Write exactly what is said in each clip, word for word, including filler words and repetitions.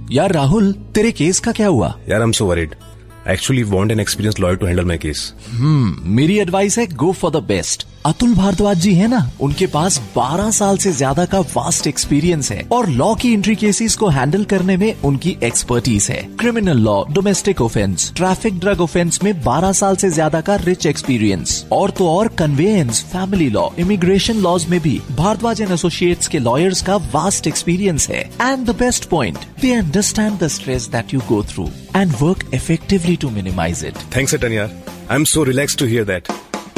यार राहुल, तेरे केस का क्या हुआ? यार I am so worried. I actually want an experienced lawyer to handle my case. हम्म मेरी एडवाइस है, go for the best. Atul Bhardwaj जी है ना, उनके पास बारह साल से ज्यादा का वास्ट एक्सपीरियंस है और लॉ की एंट्री केसेस को हैंडल करने में उनकी एक्सपर्टीज है. Criminal law, domestic offence, traffic, drug offence में बारह साल से ज्यादा का रिच एक्सपीरियंस. और तो और conveyance, family law, immigration laws में भी भारद्वाज एंड एसोसिएट्स के लॉयर्स का वास्ट एक्सपीरियंस है. And the best point, they understand the stress that you go through and work effectively to minimize it. Thanks, Atanya. I'm so relaxed to hear that.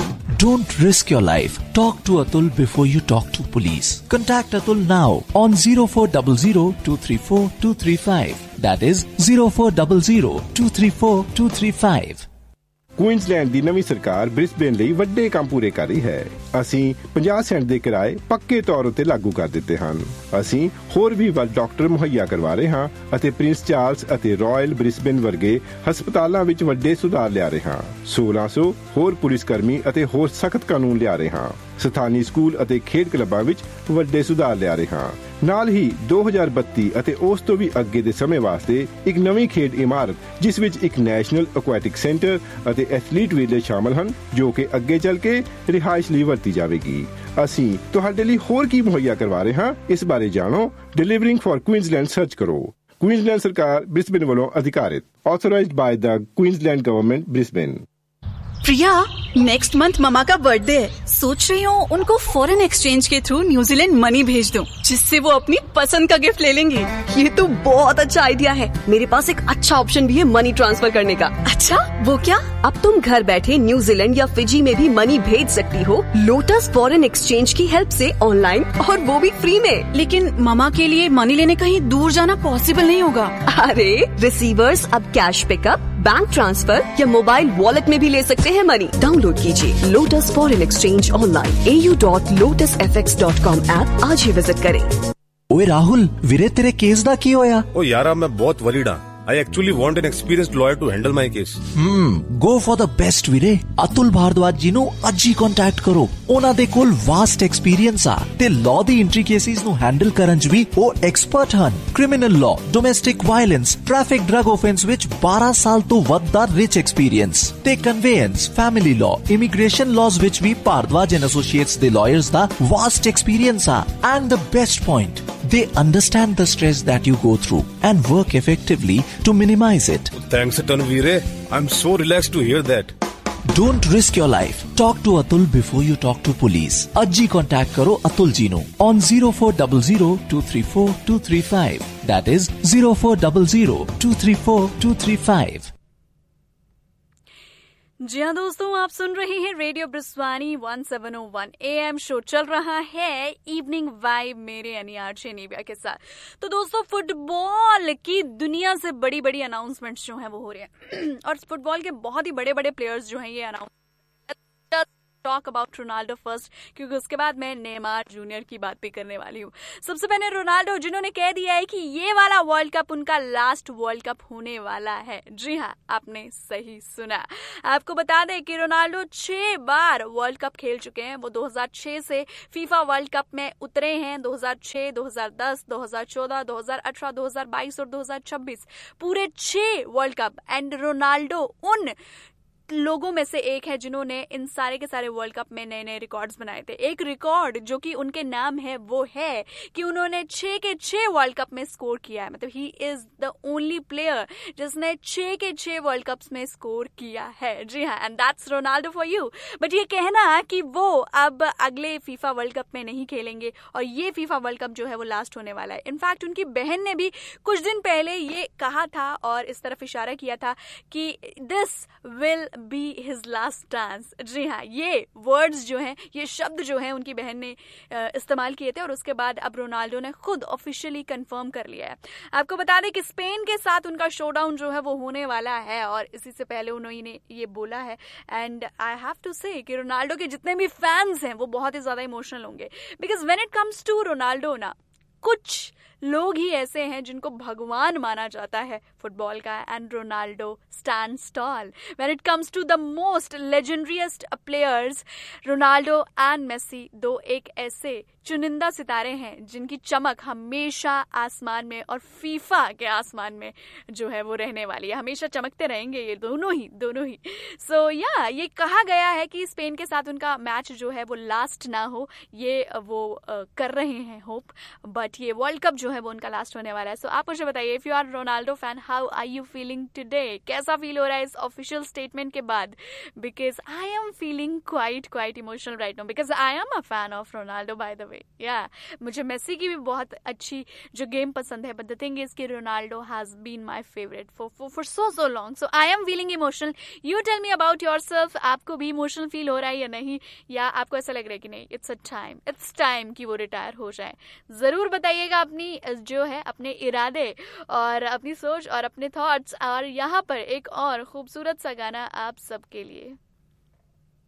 Don't risk your life. Talk to Atul before you talk to police. Contact Atul now on zero four zero zero two three four two three five. That is zero four zero zero two three four two three five. Queensland ਦੀ ਨਵੀਂ ਸਰਕਾਰ Brisbane ਲਈ ਵੱਡੇ ਕੰਮ ਪੂਰੇ ਕਰ ਰਹੀ ਹੈ. ਅਸੀਂ ਪੰਜਾਹ ਸੈਂਟ ਦੇ ਕਿਰਾਏ ਪੱਕੇ ਤੌਰ ਉੱਤੇ ਲਾਗੂ ਕਰ ਦਿੱਤੇ ਹਨ. ਅਸੀਂ ਹੋਰ ਵੀ ਵੱਧ ਡਾਕਟਰ ਮੁਹੱਈਆ ਕਰਵਾ ਰਹੇ ਹਾਂ ਅਤੇ ਪ੍ਰਿੰਸ ਚਾਰਲਸ ਅਤੇ ਰਾਇਲ ਬ੍ਰਿਸਬੇਨ ਵਰਗੇ ਹਸਪਤਾਲਾਂ ਵਿੱਚ ਵੱਡੇ ਸੁਧਾਰ ਲਿਆ ਰਹੇ ਹਾਂ. ਸੋਲਾਂ ਸੌ ਹੋਰ ਪੁਲਿਸ ਕਰਮੀ ਅਤੇ ਹੋਰ ਸਖਤ ਕਾਨੂੰਨ ਲਿਆ ਰਹੇ ਹਾਂ. ਸਥਾਨੀ ਸਕੂਲ ਅਤੇ ਖੇਡ ਕਲੱਬਾਂ ਵਿੱਚ ਵੱਡੇ ਸੁਧਾਰ ਲਿਆ ਰਹੇ ਹਾਂ. ਨਾਲ ਹੀ ਦੋ ਹਜ਼ਾਰ ਬੱਤੀ ਅਤੇ ਉਸ ਤੋਂ ਵੀ ਅੱਗੇ ਦੇ ਸਮੇਂ ਵਾਸਤੇ ਇੱਕ ਨਵੀਂ ਖੇਡ ਇਮਾਰਤ, ਜਿਸ ਵਿੱਚ ਇੱਕ ਨੈਸ਼ਨਲ ਐਕੁਐਟਿਕ ਸੈਂਟਰ ਅਤੇ ਐਥਲੀਟ ਵਿਲੇਜ ਸ਼ਾਮਲ ਹਨ, ਜੋ ਕਿ ਅੱਗੇ ਚੱਲ ਕੇ ਰਿਹਾਇਸ਼ ਲਈ ਵਰਤੀ ਜਾਵੇਗੀ. ਅਸੀਂ ਤੁਹਾਡੇ ਲਈ ਹੋਰ ਕੀ ਮੁਹੱਈਆ ਕਰਵਾ ਰਹੇ ਹਾਂ, ਇਸ ਬਾਰੇ ਜਾਣੋ. ਡਿਲੀਵਰਿੰਗ ਫॉर ਕੁਈਨਜ਼ਲੈਂਡ ਸਰਚ ਕਰੋ. ਕੁਈਨਜ਼ਲੈਂਡ ਸਰਕਾਰ ਬ੍ਰਿਸਬੇਨ ਵੱਲੋਂ ਅਧਿਕਾਰਿਤ, authorised by the Queensland government Brisbane. Priya, next month mama का बर्थडे है. सोच रही हूँ उनको फॉरेन एक्सचेंज के थ्रू न्यूजीलैंड मनी भेज दूँ, जिससे वो अपनी पसंद का गिफ्ट ले लेंगे. ये तो बहुत अच्छा आइडिया है. मेरे पास एक अच्छा ऑप्शन भी है मनी ट्रांसफर करने का. अच्छा, वो क्या? अब तुम घर बैठे न्यूजीलैंड या फिजी में भी मनी भेज सकती हो लोटस फॉरेन एक्सचेंज की हेल्प से, ऑनलाइन, और वो भी फ्री में. लेकिन ममा के लिए मनी लेने कहीं दूर जाना पॉसिबल नहीं होगा. अरे, रिसीवर्स अब कैश पिकअप, बैंक ट्रांसफर या मोबाइल वॉलेट में भी ले सकते हैं मनी. डाउनलोड कीजिए लोटस फॉरेन एक्सचेंज ऑनलाइन ए U dot lotus F x dot com app आज ही विजिट करें. ओए राहुल, वीरे तेरे केस दा की होया? ओ यार, मैं बहुत वरीड हां. I actually want an experienced lawyer to handle my case. Hmm, go for the best ਵੀਰੇ. ਅਤੁਲ ਭਾਰਦਵਾਜ ਜੀ ਨੂੰ ਅੱਜ ਹੀ ਕੰਟੈਕਟ ਕਰੋ. ਉਹਨਾਂ ਦੇ ਕੋਲ ਵਾਸਟ ਐਕਸਪੀਰੀਅੰਸ ਆ ਤੇ ਲਾਅ ਦੀ ਐਂਟਰੀ ਕੇਸਿਸ ਨੂੰ ਹੈਂਡਲ ਕਰਨ 'ਚ ਵੀ ਉਹ ਐਕਸਪਰਟ ਹਨ. Criminal law, domestic violence, traffic, drug offence ਵਿੱਚ ਬਾਰਾਂ ਸਾਲ ਤੋਂ ਵੱਧ ਦਾ ਰਿਚ ਐਕਸਪੀਰੀਅੰਸ ਤੇ ਕਨਵੇਯੰਸ, ਫੈਮਿਲੀ ਲਾਅ, ਇਮੀਗ੍ਰੇਸ਼ਨ ਲਾਜ਼ ਵਿੱਚ ਵੀ ਭਾਰਦਵਾਜ ਐਂਡ ਐਸੋਸੀਏਟਸ ਦੇ ਲਾਇਰਸ ਦਾ ਵਾਸਟ ਐਕਸਪੀਰੀਅੰਸ ਆ. And the best point, they understand the stress that you go through and work effectively to minimize it. Thanks, Tanveer. I'm so relaxed to hear that. Don't risk your life. Talk to Atul before you talk to police. Ajji contact karo Atul ji nu on zero four zero zero two three four two three five. That is zero four zero zero two three four two three five. जी हाँ दोस्तों, आप सुन रहे हैं radio ब्रिस्वानी one seven O one A M. Show चल रहा है evening vibe मेरे यानी आरजे नेबिया के साथ. तो दोस्तों, फुटबॉल की दुनिया से बड़ी बड़ी अनाउंसमेंट्स जो हैं वो हो रहे हैं और फुटबॉल के बहुत ही बड़े बड़े प्लेयर्स जो हैं ये announce talk about Ronaldo first, क्योंकि उसके बाद मैं नेमार जूनियर की बात भी करने वाली हूँ. सबसे पहले रोनाल्डो, जिन्होंने कह दिया है कि ये वाला वर्ल्ड कप उनका लास्ट वर्ल्ड कप होने वाला है. जी हाँ, आपने सही सुना. आपको बता दें कि रोनाल्डो छह बार वर्ल्ड कप खेल चुके हैं. वो दो हज़ार छह से फीफा वर्ल्ड कप में उतरे हैं. दो हज़ार छह, दो हज़ार दस, दो हज़ार चौदह, दो हज़ार अठारह, दो हज़ार बाईस और दो हज़ार छब्बीस, पूरे छह वर्ल्ड कप. एंड रोनाल्डो उन लोगों में से एक है जिन्होंने इन सारे के सारे वर्ल्ड कप में नए नए रिकॉर्ड्स बनाए थे. एक रिकॉर्ड जो कि उनके नाम है वो है कि उन्होंने छह के छह वर्ल्ड कप में स्कोर किया है. मतलब he is the only player जिसने छह के छह वर्ल्ड कप्स में स्कोर किया है. जी हाँ, and that's Ronaldo for you. But ये कहना कि वो अब अगले फीफा वर्ल्ड कप में नहीं खेलेंगे और ये फीफा वर्ल्ड कप जो है वो लास्ट होने वाला है. इनफैक्ट उनकी बहन ने भी कुछ दिन पहले ये कहा था और इस तरफ इशारा किया था कि this will be his last dance. जी हाँ, ये वर्ड्स जो हैं, ये शब्द जो हैं उनकी बहन ने इस्तेमाल किए थे और उसके बाद अब रोनाल्डो ने खुद ऑफिशियली कंफर्म कर लिया है. आपको बता दें कि स्पेन के साथ उनका शोडाउन जो है वो होने वाला है और इसी से पहले उन्होंने ये बोला है. एंड आई हैव टू से कि रोनाल्डो के जितने भी फैंस हैं वो बहुत ही ज्यादा इमोशनल होंगे, because when it comes to Ronaldo ना, कुछ लोग ही ऐसे हैं जिनको भगवान माना जाता है फुटबॉल का, and Ronaldo stands tall when it comes to the most लेजेंडरीस्ट players. Ronaldo and Messi दो एक ऐसे चुनिंदा सितारे हैं जिनकी चमक हमेशा आसमान में और फीफा के आसमान में जो है वो रहने वाली है, हमेशा चमकते रहेंगे ये दोनों ही दोनों ही सो so, या yeah, ये कहा गया है कि स्पेन के साथ उनका मैच जो है वो लास्ट ना हो, ये वो uh, कर रहे हैं होप, बट ये वर्ल्ड कप जो है वो उनका लास्ट होने वाला है। सो so, आप मुझे बताइए, if you are Ronaldo fan, how are you feeling today? कैसा फील हो रहा है इस ऑफिशियल स्टेटमेंट के बाद? Because I am feeling quite quite emotional right now because I am a fan of Ronaldo by the way. या मुझे Messi की भी बहुत अच्छी जो गेम पसंद है, बट द थिंग इज कि Ronaldo has been my favourite for for for so so long. So I am feeling emotional. You tell me about yourself, आपको भी इमोशनल फील हो रहा है या नहीं, या आपको ऐसा लग रहा है कि नहीं it's a time it's time कि वो रिटायर हो जाए? जरूर बताइएगा अपनी जो है अपने इरादे और अपनी सोच और अपने थॉट्स। और यहाँ पर एक और खूबसूरत सा गाना आप सबके लिए।